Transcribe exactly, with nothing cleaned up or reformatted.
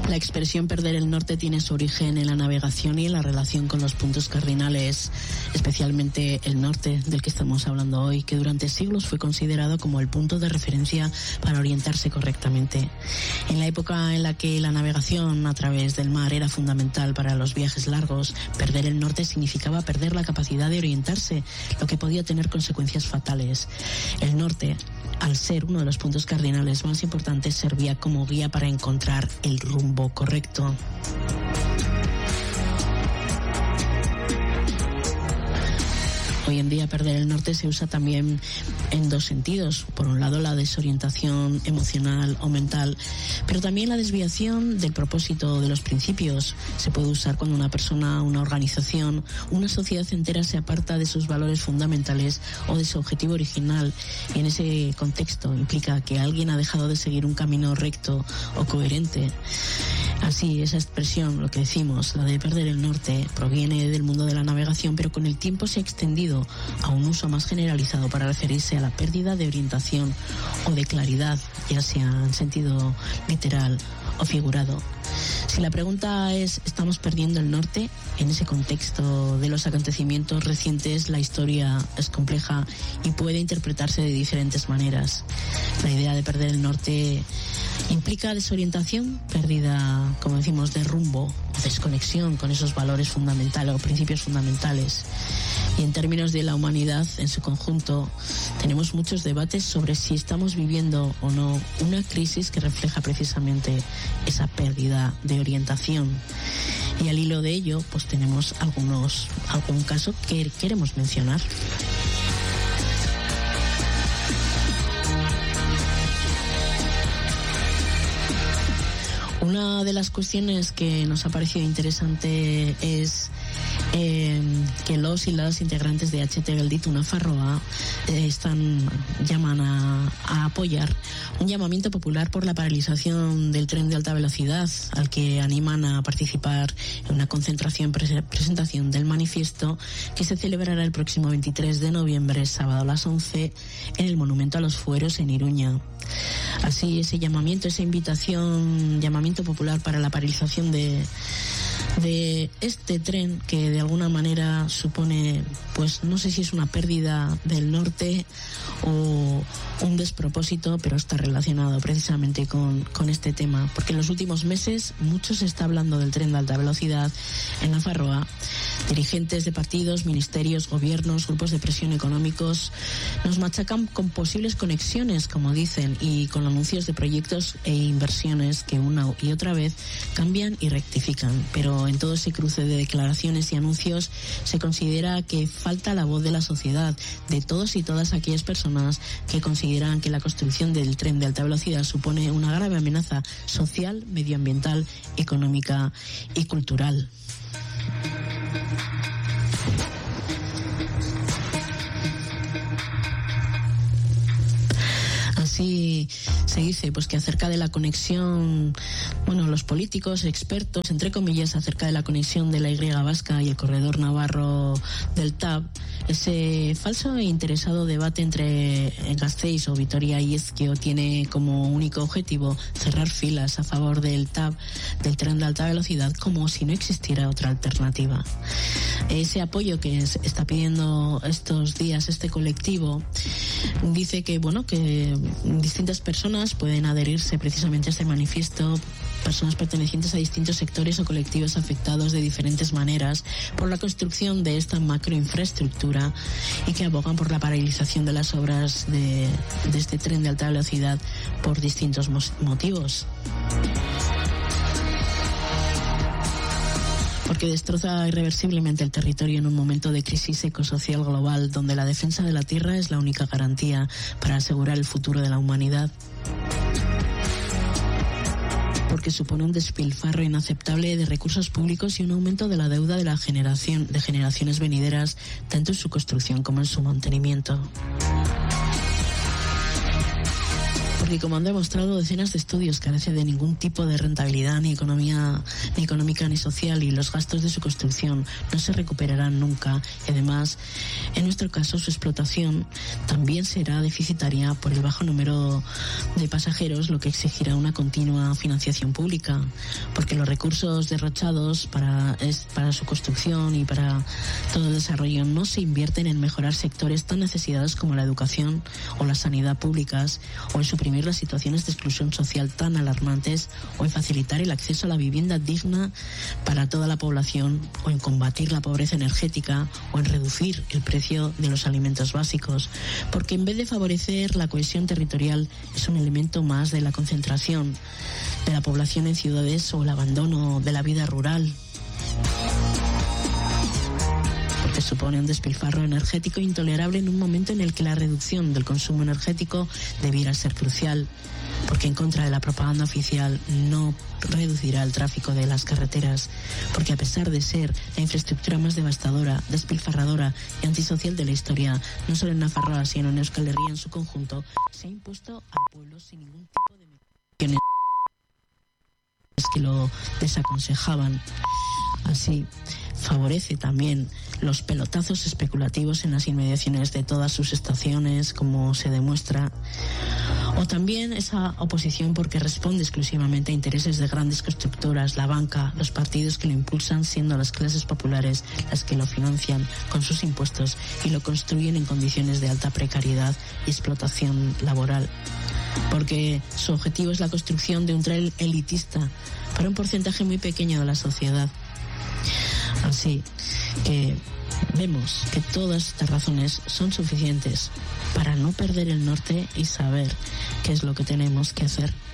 La expresión perder el norte tiene su origen en la navegación y en la relación con los puntos cardinales, especialmente el norte del que estamos hablando hoy, que durante siglos fue considerado como el punto de referencia para orientarse correctamente. En la época en la que la navegación a través del mar era fundamental para los viajes largos, perder el norte significaba perder la capacidad de orientarse, lo que podía tener consecuencias fatales. El norte, al ser uno de los puntos cardinales más importantes, servía como guía para encontrar el rumbo correcto. Hoy en día perder el norte se usa también en dos sentidos. Por un lado, la desorientación emocional o mental, pero también la desviación del propósito de los principios. Se puede usar cuando una persona, una organización, una sociedad entera se aparta de sus valores fundamentales o de su objetivo original. Y en ese contexto implica que alguien ha dejado de seguir un camino recto o coherente. Así, esa expresión, lo que decimos, la de perder el norte, proviene del mundo de la navegación, pero con el tiempo se ha extendido a un uso más generalizado para referirse a la pérdida de orientación o de claridad, ya sea en sentido literal o figurado. Si la pregunta es, ¿estamos perdiendo el norte? En ese contexto de los acontecimientos recientes, la historia es compleja y puede interpretarse de diferentes maneras. La idea de perder el norte implica desorientación, pérdida, como decimos, de rumbo, desconexión con esos valores fundamentales o principios fundamentales. Y en términos de la humanidad en su conjunto, tenemos muchos debates sobre si estamos viviendo o no una crisis que refleja precisamente esa pérdida de orientación. Y al hilo de ello, pues tenemos algunos, algún caso que queremos mencionar. Una de las cuestiones que nos ha parecido interesante es eh, que los y las integrantes de H T Gelditu Nafarroa eh, están, llaman a, a apoyar un llamamiento popular por la paralización del tren de alta velocidad, al que animan a participar en una concentración pre- presentación del manifiesto que se celebrará el próximo veintitrés de noviembre, sábado a las once, en el Monumento a los Fueros en Iruña. Así, ese llamamiento, esa invitación, llamamiento popular para la paralización de, de este tren, que de alguna manera supone, pues no sé si es una pérdida del norte o un despropósito, pero está relacionado precisamente con, con este tema, porque en los últimos meses mucho se está hablando del tren de alta velocidad en Nafarroa. Dirigentes de partidos, ministerios, gobiernos, grupos de presión económicos nos machacan con posibles conexiones, como dicen, y con anuncios de proyectos e inversiones que una y otra vez cambian y rectifican. Pero en todo ese cruce de declaraciones y anuncios se considera que falta la voz de la sociedad, de todos y todas aquellas personas que consideran que la construcción del tren de alta velocidad supone una grave amenaza social, medioambiental, económica y cultural. Así se dice, pues que acerca de la conexión, bueno, los políticos, expertos, entre comillas, acerca de la conexión de la Y vasca y el corredor navarro del T A V, ese falso e interesado debate entre Gasteiz o Vitoria y Ezquio tiene como único objetivo cerrar filas a favor del T A V, del tren de alta velocidad, como si no existiera otra alternativa. Ese apoyo que está pidiendo estos días este colectivo dice que, bueno, que distintas personas pueden adherirse precisamente a este manifiesto, personas pertenecientes a distintos sectores o colectivos afectados de diferentes maneras por la construcción de esta macroinfraestructura y que abogan por la paralización de las obras de, de este tren de alta velocidad por distintos motivos. Porque destroza irreversiblemente el territorio en un momento de crisis ecosocial global, donde la defensa de la tierra es la única garantía para asegurar el futuro de la humanidad. Porque supone un despilfarro inaceptable de recursos públicos y un aumento de la deuda de la generación de generaciones venideras, tanto en su construcción como en su mantenimiento. Porque, como han demostrado decenas de estudios, carece de ningún tipo de rentabilidad ni economía, ni económica ni social, y los gastos de su construcción no se recuperarán nunca. Y además, en nuestro caso, su explotación también será deficitaria por el bajo número de pasajeros, lo que exigirá una continua financiación pública, porque los recursos derrochados para, es, para su construcción y para todo el desarrollo no se invierten en mejorar sectores tan necesitados como la educación o la sanidad públicas, o en suprimir las situaciones de exclusión social tan alarmantes, o en facilitar el acceso a la vivienda digna para toda la población, o en combatir la pobreza energética, o en reducir el precio de los alimentos básicos, porque en vez de favorecer la cohesión territorial es un elemento más de la concentración de la población en ciudades o el abandono de la vida rural, porque supone un despilfarro energético intolerable en un momento en el que la reducción del consumo energético debiera ser crucial, porque en contra de la propaganda oficial no reducirá el tráfico de las carreteras, porque a pesar de ser la infraestructura más devastadora, despilfarradora y antisocial de la historia, no solo en Nafarroa sino en Euskal Herria en su conjunto, se ha impuesto al pueblo sin ningún tipo de mediciones que lo desaconsejaban. Así, favorece también los pelotazos especulativos en las inmediaciones de todas sus estaciones, como se demuestra, o también esa oposición porque responde exclusivamente a intereses de grandes constructoras, la banca, los partidos que lo impulsan, siendo las clases populares las que lo financian con sus impuestos y lo construyen en condiciones de alta precariedad y explotación laboral, porque su objetivo es la construcción de un tren elitista para un porcentaje muy pequeño de la sociedad. Así que vemos que todas estas razones son suficientes para no perder el norte y saber qué es lo que tenemos que hacer.